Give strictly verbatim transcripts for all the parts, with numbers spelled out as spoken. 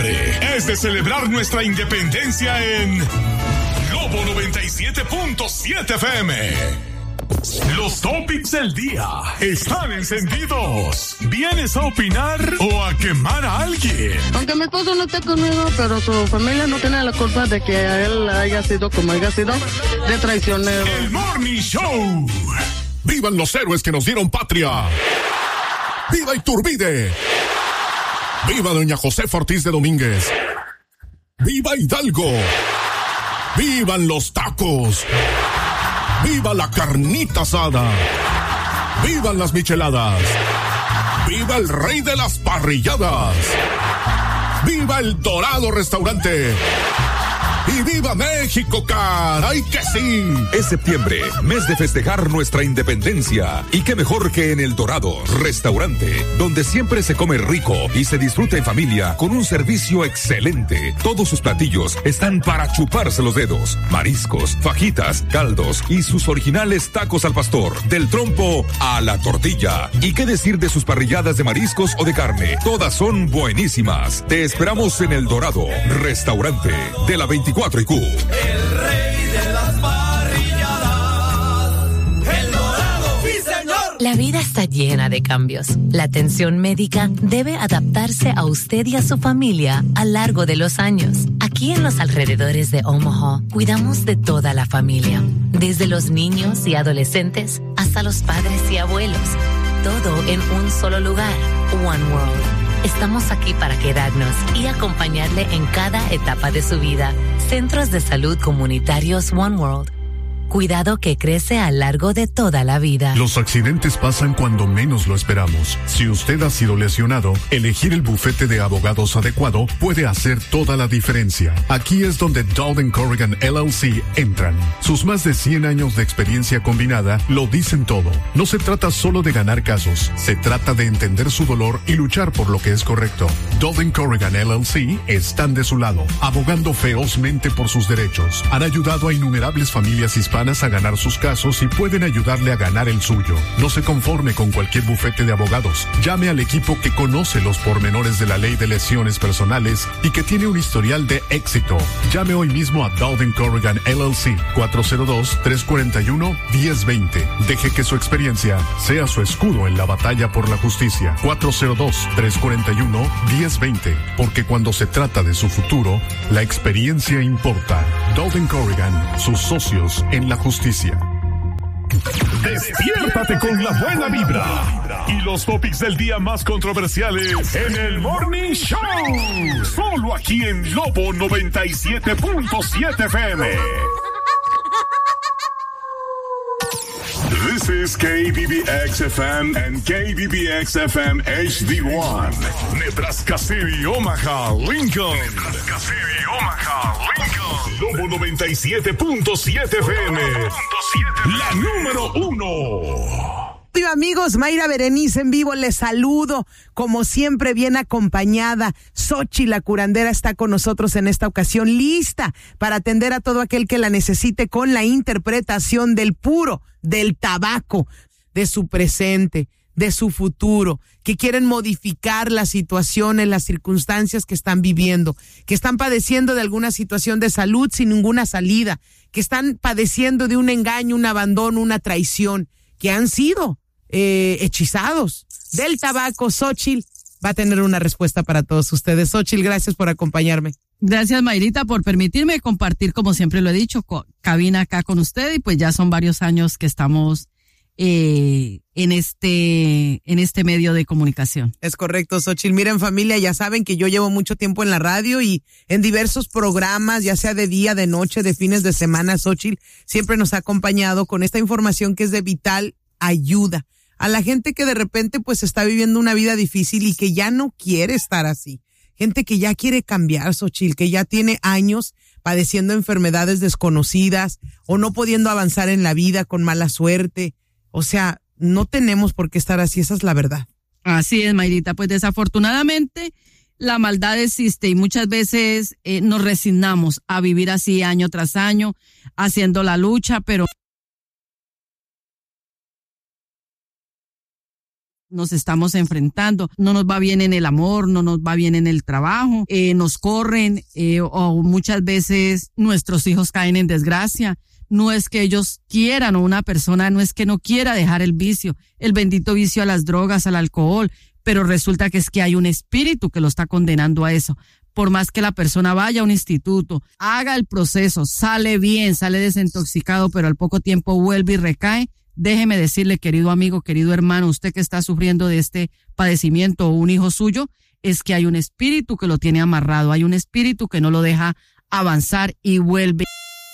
septiembre es de celebrar nuestra independencia en Lobo noventa y siete punto siete F M. Los topics del día están encendidos. ¿Vienes a opinar o a quemar a alguien? Aunque mi esposo no esté conmigo, pero su familia no tiene la culpa de que a él haya sido como haya sido, de traicionero. El Morning Show. ¡Vivan los héroes que nos dieron patria! ¡Viva Iturbide! ¡Viva doña Josefa Ortiz de Domínguez! ¡Viva Hidalgo! ¡Vivan los tacos! ¡Viva la carnita asada! ¡Vivan las micheladas! ¡Viva el rey de las parrilladas! ¡Viva el Dorado Restaurante! ¡Y viva México, caray que sí! Es septiembre, mes de festejar nuestra independencia. Y qué mejor que en El Dorado Restaurante, donde siempre se come rico y se disfruta en familia con un servicio excelente. Todos sus platillos están para chuparse los dedos. Mariscos, fajitas, caldos y sus originales tacos al pastor, del trompo a la tortilla. Y qué decir de sus parrilladas de mariscos o de carne. Todas son buenísimas. Te esperamos en El Dorado Restaurante de la veinticuatro y Q. El rey de las parrilladas, El Dorado, sí señor. La vida está llena de cambios. La atención médica debe adaptarse a usted y a su familia a lo largo de los años. Aquí en los alrededores de Omaha, cuidamos de toda la familia, desde los niños y adolescentes hasta los padres y abuelos. Todo en un solo lugar. One World. Estamos aquí para quedarnos y acompañarle en cada etapa de su vida. Centros de Salud Comunitarios One World. Cuidado que crece a lo largo de toda la vida. Los accidentes pasan cuando menos lo esperamos. Si usted ha sido lesionado, elegir el bufete de abogados adecuado puede hacer toda la diferencia. Aquí es donde Dowden Corrigan L L C entran. Sus más de cien años de experiencia combinada lo dicen todo. No se trata solo de ganar casos, se trata de entender su dolor y luchar por lo que es correcto. Dowden Corrigan L L C están de su lado, abogando ferozmente por sus derechos. Han ayudado a innumerables familias hispanas a ganar sus casos y pueden ayudarle a ganar el suyo. No se conforme con cualquier bufete de abogados. Llame al equipo que conoce los pormenores de la ley de lesiones personales y que tiene un historial de éxito. Llame hoy mismo a Dowden Corrigan L L C cuatro cero dos, tres cuatro uno, uno cero dos cero. Deje que su experiencia sea su escudo en la batalla por la justicia. cuatro cero dos, tres cuatro uno, uno cero dos cero. Porque cuando se trata de su futuro, la experiencia importa. Dowden Corrigan, sus socios en la justicia. Despiértate con la buena vibra y los topics del día más controversiales en el Morning Show. Solo aquí en Lobo noventa y siete punto siete F M. This is K B B X F M and K B B X F M H D one. Nebraska City, Omaha, Lincoln. Nebraska City, Omaha, Lincoln. Lobo noventa y siete punto siete F M. La número uno. Viva amigos, Mayra Berenice en vivo, les saludo, como siempre bien acompañada. Xochitl la curandera está con nosotros en esta ocasión, lista para atender a todo aquel que la necesite con la interpretación del puro, del tabaco, de su presente, de su futuro, que quieren modificar las situaciones, las circunstancias que están viviendo, que están padeciendo de alguna situación de salud sin ninguna salida, que están padeciendo de un engaño, un abandono, una traición, que han sido eh, hechizados del tabaco. Xochitl va a tener una respuesta para todos ustedes. Xochitl, gracias por acompañarme. Gracias, Mayrita, por permitirme compartir, como siempre lo he dicho, co- cabina acá con usted, y pues ya son varios años que estamos eh, en este en este medio de comunicación. Es correcto, Xochitl. Miren, familia, ya saben que yo llevo mucho tiempo en la radio y en diversos programas, ya sea de día, de noche, de fines de semana. Xochitl siempre nos ha acompañado con esta información que es de vital ayuda a la gente que de repente pues está viviendo una vida difícil y que ya no quiere estar así. Gente que ya quiere cambiar, Xochitl, que ya tiene años padeciendo enfermedades desconocidas o no pudiendo avanzar en la vida, con mala suerte. O sea, no tenemos por qué estar así, esa es la verdad. Así es, Mayrita. Pues desafortunadamente la maldad existe y muchas veces eh, nos resignamos a vivir así año tras año, haciendo la lucha, pero nos estamos enfrentando. No nos va bien en el amor, no nos va bien en el trabajo, eh, nos corren eh, o muchas veces nuestros hijos caen en desgracia. No es que ellos quieran o una persona no es que no quiera dejar el vicio, el bendito vicio a las drogas, al alcohol, pero resulta que es que hay un espíritu que lo está condenando a eso. Por más que la persona vaya a un instituto, haga el proceso, sale bien, sale desintoxicado, pero al poco tiempo vuelve y recae, déjeme decirle, querido amigo, querido hermano, usted que está sufriendo de este padecimiento o un hijo suyo, es que hay un espíritu que lo tiene amarrado, hay un espíritu que no lo deja avanzar y vuelve.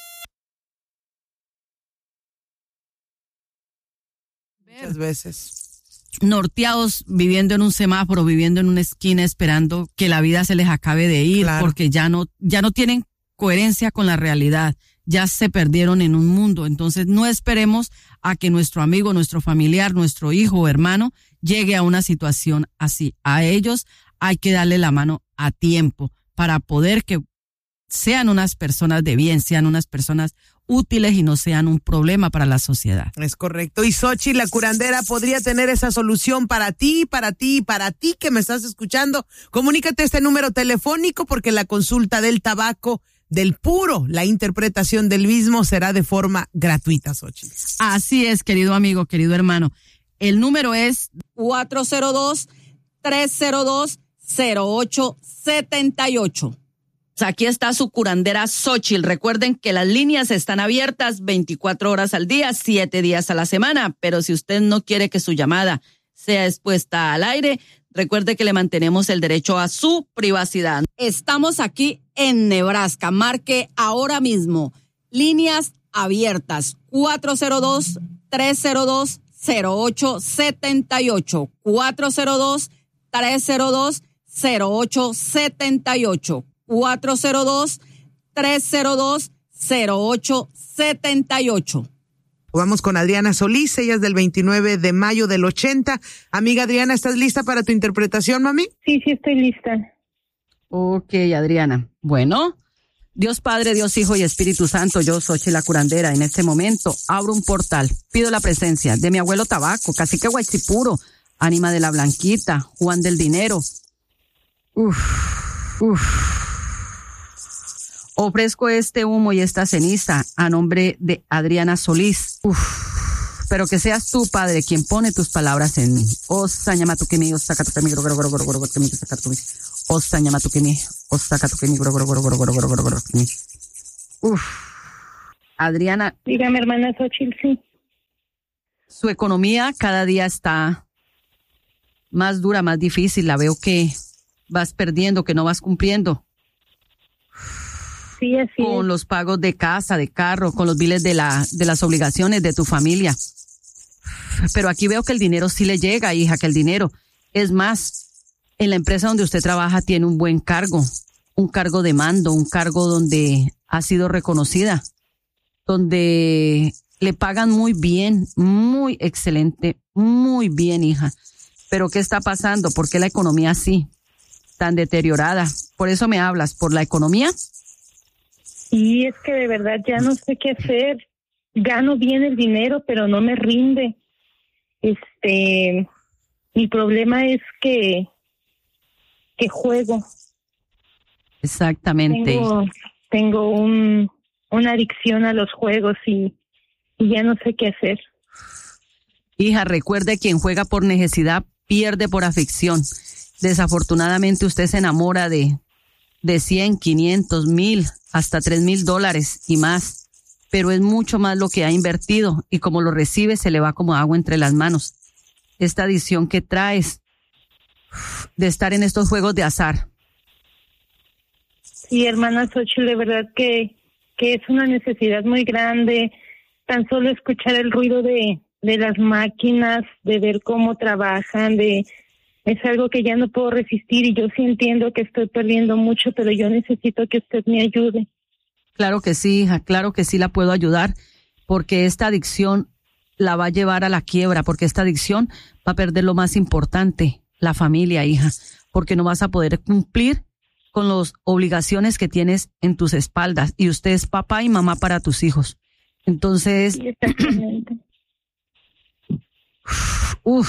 Muchas veces. Norteados, viviendo en un semáforo, viviendo en una esquina, esperando que la vida se les acabe de ir, claro. Porque ya no, ya no tienen coherencia con la realidad, ya se perdieron en un mundo. Entonces no esperemos a que nuestro amigo, nuestro familiar, nuestro hijo o hermano llegue a una situación así. A ellos hay que darle la mano a tiempo para poder que sean unas personas de bien, sean unas personas útiles y no sean un problema para la sociedad. Es correcto. Y Xochitl, la curandera, podría tener esa solución para ti, para ti, para ti que me estás escuchando. Comunícate a este número telefónico porque la consulta del tabaco, del puro, la interpretación del mismo será de forma gratuita, Xochitl. Así es, querido amigo, querido hermano. El número es cuatro cero dos, tres cero dos, cero ocho siete ocho. Aquí está su curandera Xochitl. Recuerden que las líneas están abiertas veinticuatro horas al día, siete días a la semana, pero si usted no quiere que su llamada sea expuesta al aire, recuerde que le mantenemos el derecho a su privacidad. Estamos aquí en Nebraska. Marque ahora mismo. Líneas abiertas. cuatro cero dos, tres cero dos, cero ocho siete ocho. cuatro cero dos, tres cero dos, cero ocho siete ocho. cuatro cero dos, tres cero dos, cero ocho siete ocho. Vamos con Adriana Solís, ella es del veintinueve de mayo del ochenta. Amiga Adriana, ¿estás lista para tu interpretación, mami? Sí, sí estoy lista. Ok, Adriana. Bueno, Dios Padre, Dios Hijo y Espíritu Santo, yo Xochitl la curandera, en este momento abro un portal, pido la presencia de mi abuelo Tabaco, Cacique Huaychipuro, Ánima de la Blanquita, Juan del Dinero. Uf, uf. Ofrezco este humo y esta ceniza a nombre de Adriana Solís. Uf, pero que seas tú, Padre, quien pone tus palabras en mí. Osa llama tu que mi, osa tu que mi, goro goro goro goro que mi, saca tu mi. Osa llama tu que mi, osa tu que mi, goro goro goro goro goro goro goro que mi. Uf. Adriana. Dígame, hermana Xochitl, sí. Su economía cada día está más dura, más difícil. La veo que vas perdiendo, que no vas cumpliendo. Sí, así con es. Los pagos de casa, de carro, con los biles de la de las obligaciones de tu familia. Pero aquí veo que el dinero sí le llega, hija, que el dinero. Es más, en la empresa donde usted trabaja tiene un buen cargo, un cargo de mando, un cargo donde ha sido reconocida, donde le pagan muy bien, muy excelente, muy bien, hija. Pero ¿qué está pasando? ¿Por qué la economía así, tan deteriorada? Por eso me hablas, ¿por la economía? Y es que de verdad ya no sé qué hacer. Gano bien el dinero, pero no me rinde. Este, mi problema es que que juego. Exactamente. Tengo, tengo un una adicción a los juegos y, y ya no sé qué hacer. Hija, recuerde, quien juega por necesidad pierde por afición. Desafortunadamente usted se enamora de de cien, quinientos, mil, hasta tres mil dólares y más, pero es mucho más lo que ha invertido y como lo recibe se le va como agua entre las manos. Esta adicción que traes de estar en estos juegos de azar. Sí, hermana Xochitl, de verdad que, que es una necesidad muy grande, tan solo escuchar el ruido de, de las máquinas, de ver cómo trabajan, de es algo que ya no puedo resistir y yo sí entiendo que estoy perdiendo mucho, pero yo necesito que usted me ayude. Claro que sí, hija, claro que sí la puedo ayudar, porque esta adicción la va a llevar a la quiebra, porque esta adicción va a perder lo más importante, la familia, hija, porque no vas a poder cumplir con las obligaciones que tienes en tus espaldas y usted es papá y mamá para tus hijos. Entonces, sí, exactamente. Uf,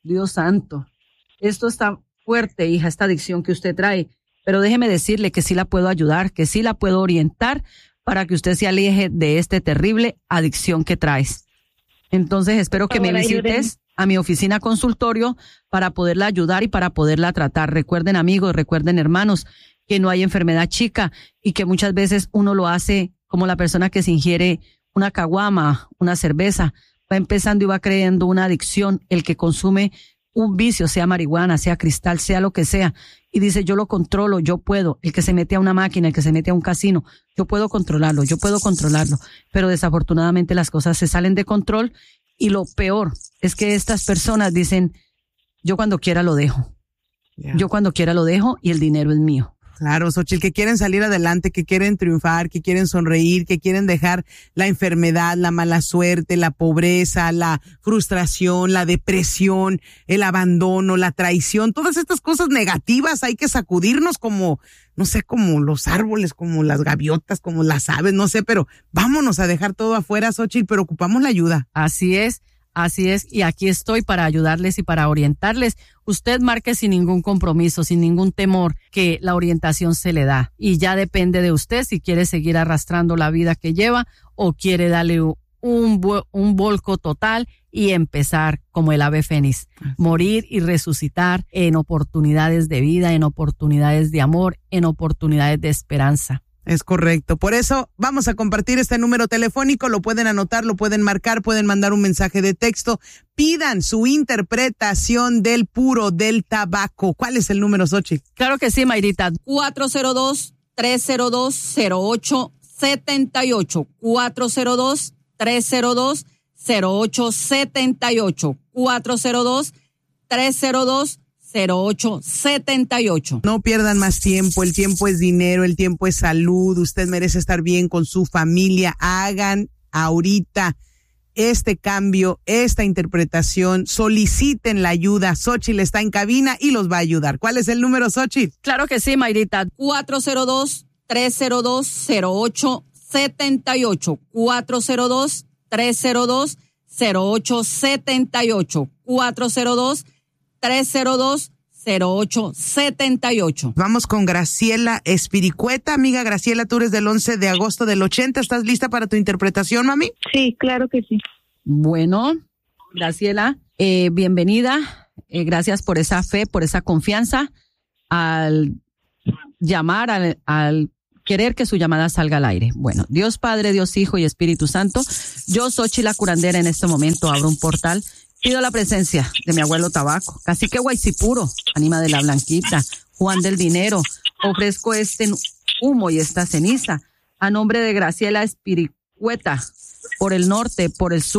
Dios santo. Esto está fuerte, hija, esta adicción que usted trae. Pero déjeme decirle que sí la puedo ayudar, que sí la puedo orientar para que usted se aleje de esta terrible adicción que traes. Entonces espero que me visites a mi oficina consultorio para poderla ayudar y para poderla tratar. Recuerden, amigos, recuerden, hermanos, que no hay enfermedad chica y que muchas veces uno lo hace como la persona que se ingiere una caguama, una cerveza, va empezando y va creyendo una adicción, el que consume un vicio, sea marihuana, sea cristal, sea lo que sea, y dice, yo lo controlo, yo puedo, el que se mete a una máquina, el que se mete a un casino, yo puedo controlarlo, yo puedo controlarlo, pero desafortunadamente las cosas se salen de control y lo peor es que estas personas dicen, yo cuando quiera lo dejo, yeah. yo cuando quiera lo dejo y el dinero es mío. Claro, Xochitl, que quieren salir adelante, que quieren triunfar, que quieren sonreír, que quieren dejar la enfermedad, la mala suerte, la pobreza, la frustración, la depresión, el abandono, la traición, todas estas cosas negativas hay que sacudirnos como, no sé, como los árboles, como las gaviotas, como las aves, no sé, pero vámonos a dejar todo afuera, Xochitl, pero ocupamos la ayuda. Así es. Así es, y aquí estoy para ayudarles y para orientarles. Usted marque sin ningún compromiso, sin ningún temor, que la orientación se le da. Y ya depende de usted si quiere seguir arrastrando la vida que lleva o quiere darle un, un volco total y empezar como el ave fénix. Morir y resucitar en oportunidades de vida, en oportunidades de amor, en oportunidades de esperanza. Es correcto. Por eso vamos a compartir este número telefónico. Lo pueden anotar, lo pueden marcar, pueden mandar un mensaje de texto. Pidan su interpretación del puro del tabaco. ¿Cuál es el número, Xochitl? Claro que sí, Mayrita. cuatro cero dos, tres cero dos, cero ocho siete ocho. cuatro cero dos, tres cero dos, cero ocho siete ocho. cuatro cero dos, tres cero dos, cero ocho siete ocho. No pierdan más tiempo, el tiempo es dinero, el tiempo es salud, usted merece estar bien con su familia, hagan ahorita este cambio, esta interpretación, soliciten la ayuda, Xochitl está en cabina y los va a ayudar. ¿Cuál es el número, Xochitl? Claro que sí, Mayrita, cuatro cero dos, tres cero dos, cero ocho siete ocho, cuatro cero dos, tres cero dos, cero ocho siete ocho, cuatro cero dos, tres cero dos, cero ocho siete ocho. Vamos con Graciela Espiricueta. Amiga Graciela, tú eres del once de agosto del ochenta. ¿Estás lista para tu interpretación, mami? Sí, claro que sí. Bueno, Graciela, eh, bienvenida. Eh, gracias por esa fe, por esa confianza al llamar, al, al querer que su llamada salga al aire. Bueno, Dios Padre, Dios Hijo y Espíritu Santo, yo, Xochitl la curandera, en este momento abro un portal. Pido la presencia de mi abuelo Tabaco, Cacique Guaycipuro, Anima de la Blanquita, Juan del Dinero. Ofrezco este humo y esta ceniza a nombre de Graciela Espiricueta, por el norte, por el sur.